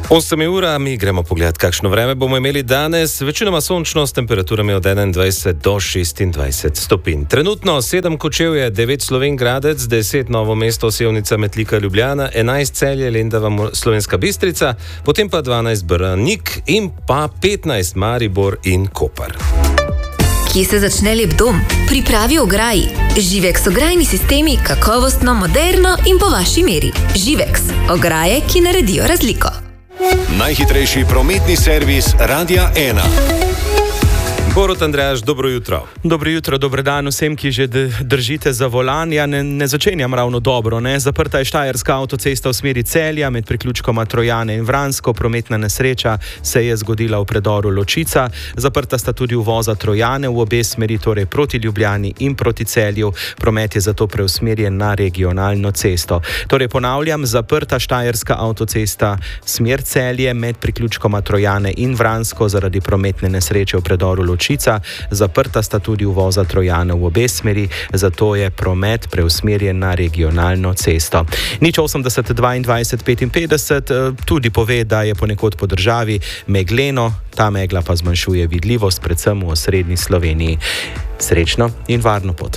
8 ura, mi gremo pogledat, kakšno vreme bomo imeli danes. Večinoma sončno s temperaturami od 21 do 26 stopinj. Trenutno 7 Kočevje, 9 Slovenj Gradec, 10 Novo mesto, Sevnica, Metlika, Ljubljana, 11 Celje, Lendava, Slovenska Bistrica, potem pa 12 Branik in pa 15 Maribor in Koper. Kje se začne lep dom? Pripravi ograji. Živex ograjni sistemi, kakovostno, moderno in po vaši meri. Živex, ograje, ki naredijo razliko. Najhitrejši prometni servis Radia 1. Borut Andrejaš, dobro jutro. Dobro jutro, dober dan vsem, ki že držite za volan. Ja, ne začenjam ravno dobro, ne. Zaprta je Štajerska avtocesta v smeri Celja med priključkoma Trojane in Vransko. Prometna nesreča se je zgodila v predoru Ločica. Zaprta sta tudi uvoza Trojane v obe smeri, torej proti Ljubljani in proti Celju. Promet je zato preusmerjen na regionalno cesto. Torej ponavljam, zaprta Štajerska avtocesta smer Celje med priključkoma Trojane in Vransko zaradi prometne nesreče v predoru Ločica. Zaprta sta tudi uvoza Trojane v obe smeri, zato je promet preusmerjen na regionalno cesto. 080 22 55 tudi pove, da je ponekod po državi megleno, ta megla pa zmanjšuje vidljivost, predvsem v osrednji Sloveniji. Srečno in varno pot.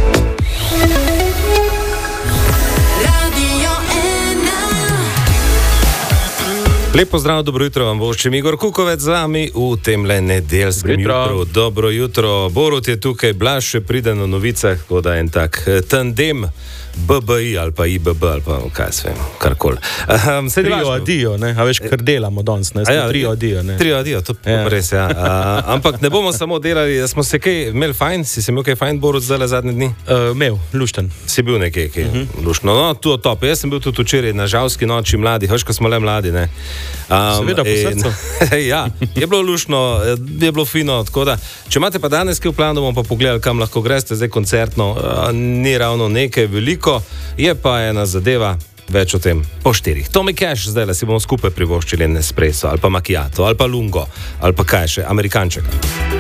Lep pozdrav, dobro jutro vam voščem Igor Kukovec z vami v temle nedeljskem jutru. Dobro jutro. Borut je tukaj, Blaž še pride na novicah, kot da je en tak tandem BBI ali pa IBB ali pa kaj se vem, karkoli. Trio adijo, ne? A veš, kar delamo danes, ne? Trio adijo, ne? Trio adijo, to je res, ja. Ampak ne bomo samo delali, smo se kaj imeli fajn, si se imel kaj fajn, Borut, zdaj zadnje dni? Imel, lušten. Si bil nekaj luštno. No, tu top. Jaz sem bil tudi včeraj na žalski noči mladi, hoš, ko smo le mladi, ne? Seveda po srcu. Ja, je bilo luštno, je bilo fino, tako da, če imate pa danes kaj v planu, bomo pa pogledali, kam lahko greste, zdaj koncertno, ni ravno nekaj veliko, je pa ena zadeva, več o tem po 4. Tommy Cash, zdaj si bomo skupaj privoščili Nespresso, ali pa macchiato, ali pa lungo, ali pa kaj še, amerikanček.